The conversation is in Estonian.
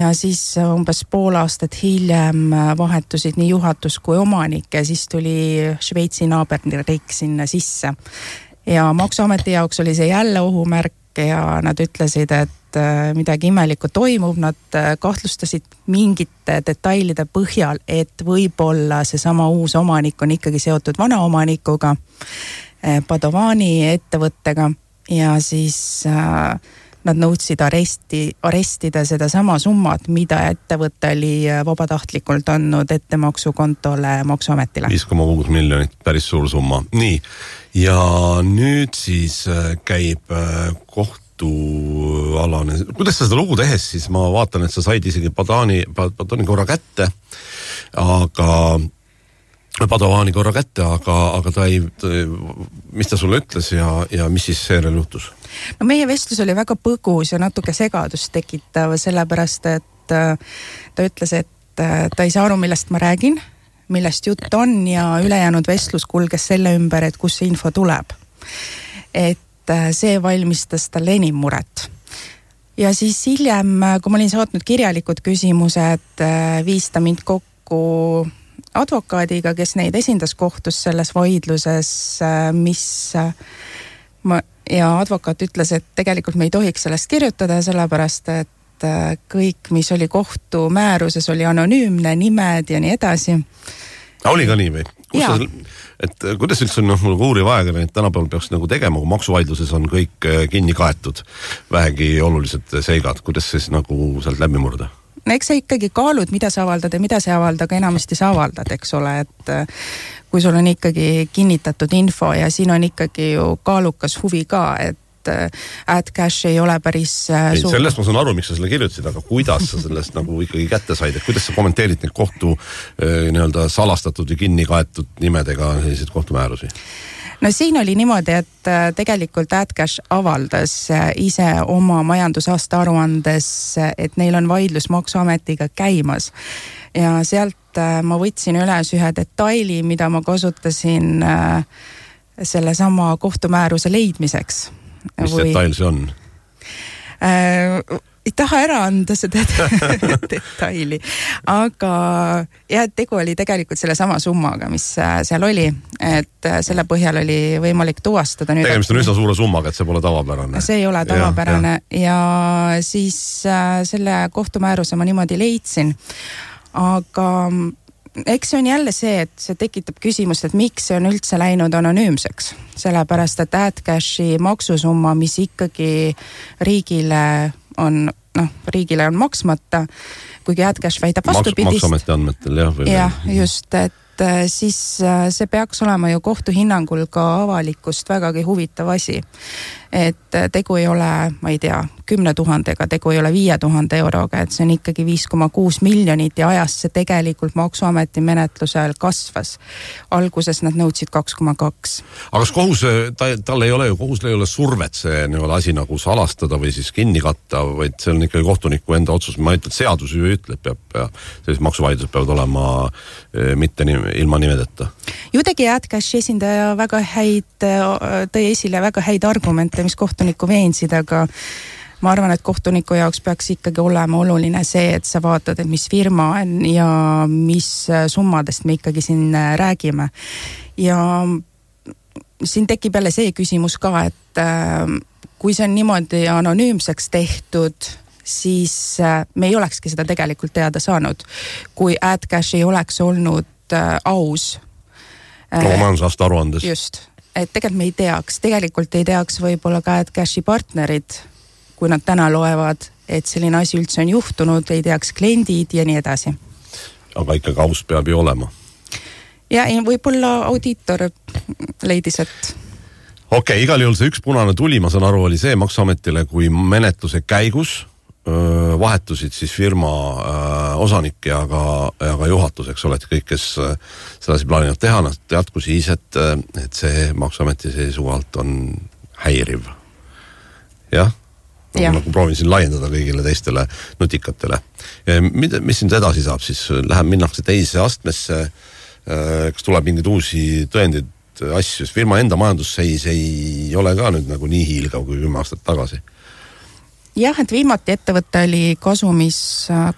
ja siis umbes pool aastat hiljem vahetusid nii juhatus kui omanik ja siis tuli Šveitsi naaberriik sinna sisse. Ja Maksuameti jaoks oli see jälle ohumärk ja nad ütlesid, et midagi imelikku toimub, nad kahtlustasid mingite detailide põhjal, et võib-olla see sama uus omanik on ikkagi seotud vana omanikuga, Padovani ettevõttega ja siis nad nõudsid arestida seda sama summat, mida ettevõte oli vabatahtlikult andnud ettemaksukontole Maksuametile. 5,6 miljonit, päris suur summa. Nii, ja nüüd siis käib kohtualane. Kuidas sa seda lugu tehes siis? Ma vaatan, et sa said isegi Padovani korra kätte, Padovani korra kätte, aga ta ei, mis ta sulle ütles ja mis siis seejärel juhtus? No meie vestlus oli väga põgus ja natuke segadust tekitav, sellepärast, et ta ütles, et ta ei saa aru, millest ma räägin, millest jutt on ja ülejäänud vestlus kulges selle ümber, et kus see info tuleb. Et see valmistas talle enim muret. Ja siis hiljem, kui ma olin saatnud kirjalikud küsimused, viis ta mind kokku advokaadiga, kes neid esindas kohtus selles vaidluses, ja advokaat ütles, et tegelikult me ei tohiks sellest kirjutada, sellepärast, et kõik, mis oli kohtu määruses, oli anonüümne, nimed ja nii edasi. Oli ka nii või? Kuidas üldse on mul uuriv aega, et tänapäeval peaks nagu tegema, kui maksuvaidluses on kõik kinni kaetud, vähegi olulised seigad, kuidas siis nagu sealt läbi murda? No eks sa ikkagi kaalud, mida sa avaldad ja mida sa avaldad, aga enamasti sa avaldad, eks ole, et kui sul on ikkagi kinnitatud info ja siin on ikkagi ju kaalukas huvi ka, et AdCash ei ole päris suur. Sellest ma saan aru, miks sa selle kirjutasid, aga kuidas sa sellest nagu ikkagi kätte said, et kuidas sa kommenteerid neid kohtu nii-öelda salastatud ja kinni kaetud nimedega selliseid kohtumäärusi? No siin oli niimoodi, et tegelikult AdCash avaldas ise oma majandusaasta aruandes, et neil on vaidlus Maksuametiga käimas. Ja sealt ma võtsin üles ühe detaili, mida ma kasutasin selle sama kohtumääruse leidmiseks. Mis detail see on? Ei taha ära anda seda detaili, aga tegu oli tegelikult selle sama summaga, mis seal oli, et selle põhjal oli võimalik tuvastada. Tegemist on üsna suure summaga, et see pole tavapärane. See ei ole tavapärane ja siis selle kohtumääruse ma niimoodi leidsin, aga eks see on jälle see, et see tekitab küsimust, et miks see on üldse läinud anonüümseks, sellepärast, et AdCashi maksusumma, mis ikkagi riigile on maksmata, kuigi AdCash väidab vastupidist. Maksuameti andmetel, jah. Jah, just, et siis see peaks olema ju kohtu hinnangul ka avalikust vägagi huvitav asi. Et tegu ei ole, ma ei tea, 10 000, tegu ei ole 5,000 euroga, et see on ikkagi 5,6 miljonit ja ajast see tegelikult Maksuameti menetlusel kasvas. Alguses nad nõudsid 2,2. Aga kas kohus, tal ei ole ju, kohusel ei ole survet see asi nagu salastada või siis kinni katta, vaid see on ikkagi kohtuniku enda otsus. Ma ütlen, et seadus ju ütleb, sellised maksuvaidlused peavad olema mitte ilma nimedeta. Ju tegi AdCashi esindaja tõi esile väga häid argumente, mis kohtunikku veensid, aga ma arvan, et kohtuniku jaoks peaks ikkagi olema oluline see, et sa vaatad, et mis firma on ja mis summadest me ikkagi siin räägime. Ja siin tekib jälle see küsimus ka, et kui see on niimoodi anonüümseks tehtud, siis me ei olekski seda tegelikult teada saanud, kui AdCash ei oleks olnud aus. Majandusaasta aruandes. Just, et tegelikult ei teaks võib-olla ka AdCashi partnerid, kui nad täna loevad, et selline asi üldse on juhtunud, ei teaks kliendid ja nii edasi. Aga ikkagi aus peab ju olema. Ja võib-olla audiitor leidis, et... Okei, igal juhul see üks punane tuli, ma saan aru, oli see Maksuametile, kui menetluse käigus vahetusid siis firma osanik ja ka juhatus, eks ole, et kõik, kes sedasi plaanivad teha, nad teadku siis, et see Maksuameti seisukohalt on häiriv. Jah? Nagu proovin siin laiendada kõigile teistele nutikatele. Mis siin edasi saab siis? Minnakse teise astmesse, kas tuleb mingeid uusi tõendeid asju, sest firma enda majandusseis ei ole ka nüüd nagu nii hiilgav kui 10 aastat tagasi. Jah, et viimati ettevõte oli kasumis